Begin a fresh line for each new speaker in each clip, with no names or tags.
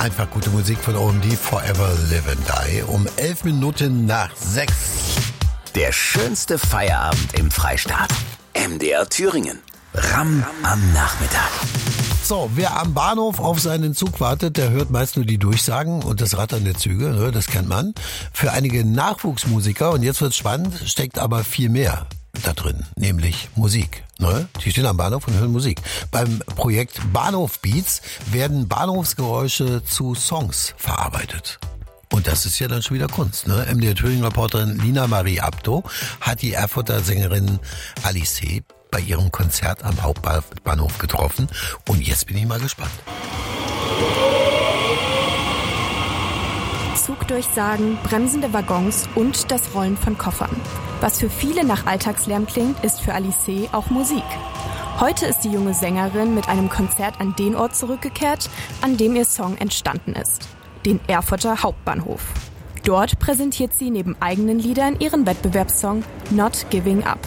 Einfach gute Musik von OMD, Forever Live and Die, um 11 Minuten nach 6.
Der schönste Feierabend im Freistaat. MDR Thüringen. Ram am Nachmittag.
So, wer am Bahnhof auf seinen Zug wartet, der hört meist nur die Durchsagen und das Rattern der Züge, ne, das kennt man. Für einige Nachwuchsmusiker, und jetzt wird's spannend, steckt aber viel mehr da drin, nämlich Musik. Ne? Die stehen am Bahnhof und hören Musik. Beim Projekt Bahnhof Beats werden Bahnhofsgeräusche zu Songs verarbeitet. Und das ist ja dann schon wieder Kunst. Ne? MDR Thüringen-Reporterin Lina Marie Abdo hat die Erfurter Sängerin Alice bei ihrem Konzert am Hauptbahnhof getroffen. Und jetzt bin ich mal gespannt.
Zugdurchsagen, bremsende Waggons und das Rollen von Koffern. Was für viele nach Alltagslärm klingt, ist für Alice auch Musik. Heute ist die junge Sängerin mit einem Konzert an den Ort zurückgekehrt, an dem ihr Song entstanden ist. Den Erfurter Hauptbahnhof. Dort präsentiert sie neben eigenen Liedern ihren Wettbewerbssong Not Giving Up.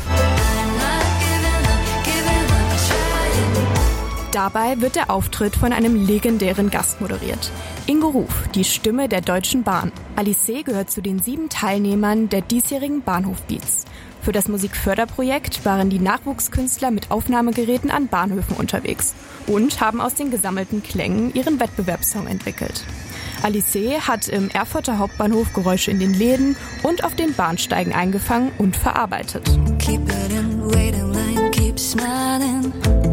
Dabei wird der Auftritt von einem legendären Gast moderiert. Ingo Ruf, die Stimme der Deutschen Bahn. Alice gehört zu den 7 Teilnehmern der diesjährigen Bahnhof Beats. Für das Musikförderprojekt waren die Nachwuchskünstler mit Aufnahmegeräten an Bahnhöfen unterwegs und haben aus den gesammelten Klängen ihren Wettbewerbssong entwickelt. Alice hat im Erfurter Hauptbahnhof Geräusche in den Läden und auf den Bahnsteigen eingefangen und verarbeitet.
Keep it in waiting line, keep smiling.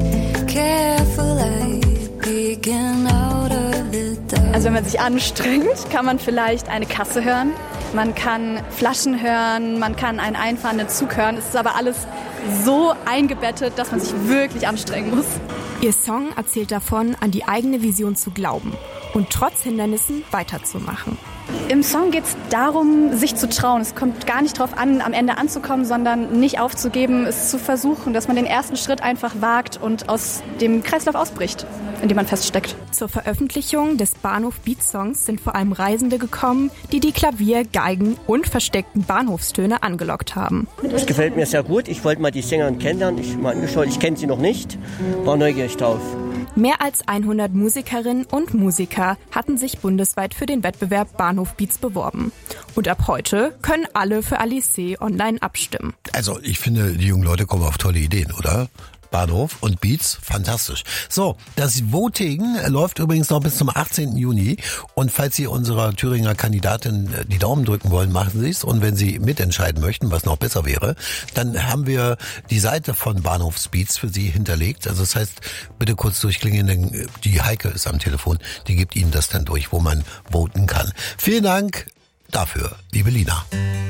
Also wenn man sich anstrengt, kann man vielleicht eine Kasse hören, man kann Flaschen hören, man kann einen einfahrenden Zug hören. Es ist aber alles so eingebettet, dass man sich wirklich anstrengen muss.
Ihr Song erzählt davon, an die eigene Vision zu glauben und trotz Hindernissen weiterzumachen.
Im Song geht es darum, sich zu trauen. Es kommt gar nicht darauf an, am Ende anzukommen, sondern nicht aufzugeben, es zu versuchen, dass man den ersten Schritt einfach wagt und aus dem Kreislauf ausbricht, in dem man feststeckt.
Zur Veröffentlichung des Bahnhof Beat Songs sind vor allem Reisende gekommen, die Klavier-, Geigen- und versteckten Bahnhofstöne angelockt haben.
Das gefällt mir sehr gut. Ich wollte mal die Sängerin kennenlernen. Ich kenne sie noch nicht. War neugierig drauf.
Mehr als 100 Musikerinnen und Musiker hatten sich bundesweit für den Wettbewerb Bahnhof Beats beworben. Und ab heute können alle für Alice online abstimmen.
Also ich finde, die jungen Leute kommen auf tolle Ideen, oder? Bahnhof und Beats, fantastisch. So, das Voting läuft übrigens noch bis zum 18. Juni. Und falls Sie unserer Thüringer Kandidatin die Daumen drücken wollen, machen Sie es. Und wenn Sie mitentscheiden möchten, was noch besser wäre, dann haben wir die Seite von Bahnhofs Beats für Sie hinterlegt. Also das heißt, bitte kurz durchklingeln, denn die Heike ist am Telefon. Die gibt Ihnen das dann durch, wo man voten kann. Vielen Dank dafür, liebe Lina.